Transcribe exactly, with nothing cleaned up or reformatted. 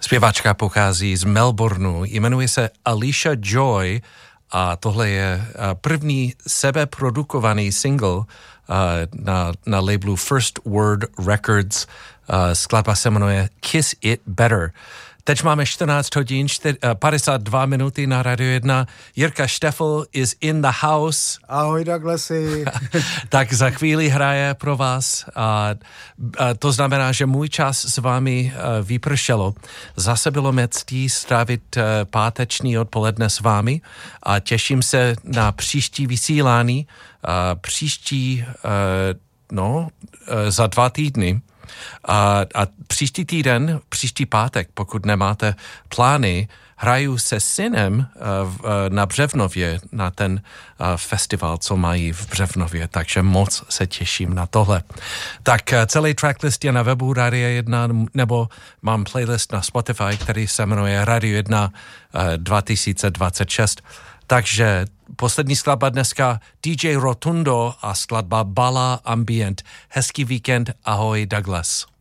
Zpěvačka pochází z Melbourneu, jmenuje se Alicia Joy a tohle je první sebeprodukovaný single na, na labelu First Word Records. Skladba se jmenuje Kiss It Better. Teď máme čtrnáct hodin, padesát dva minuty na Radio jedna. Jirka Štefl is in the house. Ahoj Douglasi. Tak za chvíli hraje pro vás. A, a to znamená, že můj čas s vámi vypršelo. Zase bylo mě ctí strávit páteční odpoledne s vámi a těším se na příští vysílání. A příští, no, za dva týdny. A, a příští týden, příští pátek, pokud nemáte plány, hraju se synem uh, na Břevnově, na ten uh, festival, co mají v Břevnově, takže moc se těším na tohle. Tak uh, celý tracklist je na webu Radio jedna, nebo mám playlist na Spotify, který se jmenuje Radio jedna uh, dva tisíce dvacet šest. Takže poslední skladba dneska D J Rotundo a skladba Bala Ambient. Hezký víkend, ahoj Douglas.